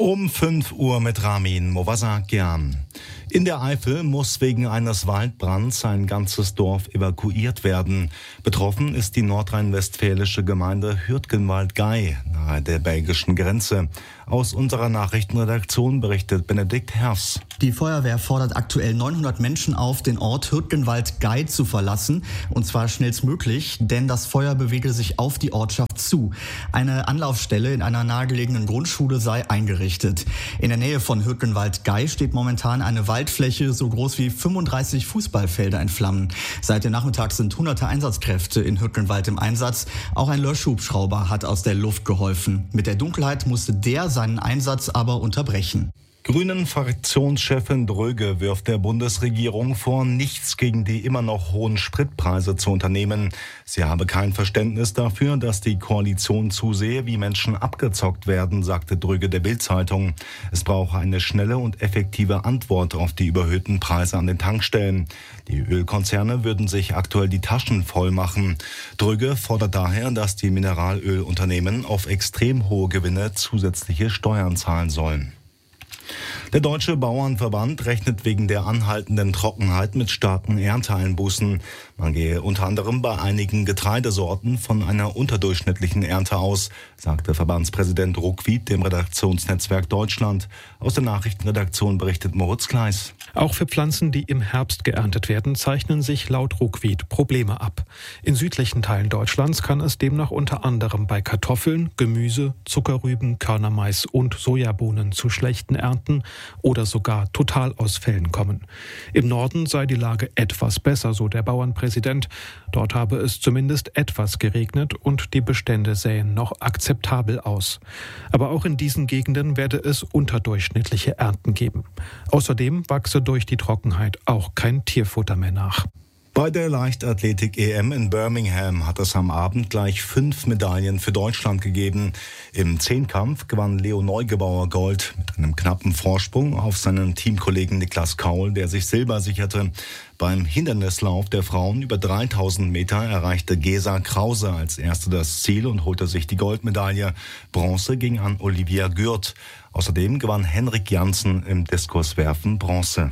Um 5 Uhr mit Ramin Movasakian. In der Eifel muss wegen eines Waldbrands ein ganzes Dorf evakuiert werden. Betroffen ist die nordrhein-westfälische Gemeinde Hürtgenwald-Gey nahe der belgischen Grenze. Aus unserer Nachrichtenredaktion berichtet Benedikt Herfs. Die Feuerwehr fordert aktuell 900 Menschen auf, den Ort Hürtgenwald-Gey zu verlassen. Und zwar schnellstmöglich, denn das Feuer bewege sich auf die Ortschaft zu. Eine Anlaufstelle in einer nahegelegenen Grundschule sei eingerichtet. In der Nähe von Hürtgenwald-Gey steht momentan eine Waldfläche so groß wie 35 Fußballfelder in Flammen. Seit dem Nachmittag sind hunderte Einsatzkräfte in Hürtgenwald im Einsatz. Auch ein Löschhubschrauber hat aus der Luft geholfen. Mit der Dunkelheit musste der seinen Einsatz aber unterbrechen. Grünen-Fraktionschefin Dröge wirft der Bundesregierung vor, nichts gegen die immer noch hohen Spritpreise zu unternehmen. Sie habe kein Verständnis dafür, dass die Koalition zusehe, wie Menschen abgezockt werden, sagte Dröge der Bild-Zeitung. Es brauche eine schnelle und effektive Antwort auf die überhöhten Preise an den Tankstellen. Die Ölkonzerne würden sich aktuell die Taschen voll machen. Dröge fordert daher, dass die Mineralölunternehmen auf extrem hohe Gewinne zusätzliche Steuern zahlen sollen. Der Deutsche Bauernverband rechnet wegen der anhaltenden Trockenheit mit starken Ernteeinbußen. Man gehe unter anderem bei einigen Getreidesorten von einer unterdurchschnittlichen Ernte aus, sagte Verbandspräsident Ruckwied dem Redaktionsnetzwerk Deutschland. Aus der Nachrichtenredaktion berichtet Moritz Kleis. Auch für Pflanzen, die im Herbst geerntet werden, zeichnen sich laut Ruckwied Probleme ab. In südlichen Teilen Deutschlands kann es demnach unter anderem bei Kartoffeln, Gemüse, Zuckerrüben, Körnermais und Sojabohnen zu schlechten Ernten oder sogar Totalausfällen kommen. Im Norden sei die Lage etwas besser, so der Bauernpräsident. Dort habe es zumindest etwas geregnet und die Bestände sähen noch akzeptabel aus. Aber auch in diesen Gegenden werde es unterdurchschnittliche Ernten geben. Außerdem wachse durch die Trockenheit auch kein Tierfutter mehr nach. Bei der Leichtathletik-EM in Birmingham hat es am Abend gleich 5 Medaillen für Deutschland gegeben. Im Zehnkampf gewann Leo Neugebauer Gold mit einem knappen Vorsprung auf seinen Teamkollegen Niklas Kaul, der sich Silber sicherte. Beim Hindernislauf der Frauen über 3000 Meter erreichte Gesa Krause als Erste das Ziel und holte sich die Goldmedaille. Bronze ging an Olivia Gürt. Außerdem gewann Henrik Janssen im Diskuswerfen Bronze.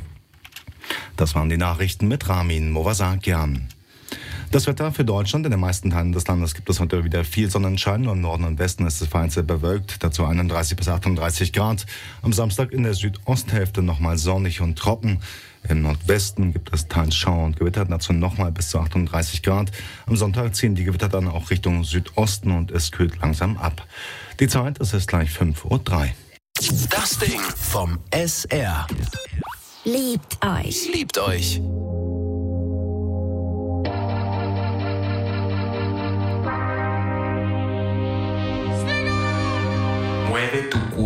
Das waren die Nachrichten mit Ramin Movasakian. Das Wetter für Deutschland: in den meisten Teilen des Landes gibt es heute wieder viel Sonnenschein. Im Norden und Westen ist es vereinzelt bewölkt, dazu 31 bis 38 Grad. Am Samstag in der Südosthälfte nochmal sonnig und trocken. Im Nordwesten gibt es teils Schauer und Gewitter, dazu nochmal bis zu 38 Grad. Am Sonntag ziehen die Gewitter dann auch Richtung Südosten und es kühlt langsam ab. Die Zeit, es ist gleich 5:03 Uhr. Das Ding vom SR. Liebt euch. Liebt euch. Mueve tu